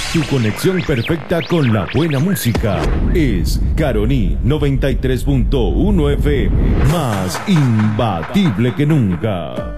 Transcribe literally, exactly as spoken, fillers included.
Tu conexión perfecta con la buena música es Caroní noventa y tres punto uno F M, más imbatible que nunca.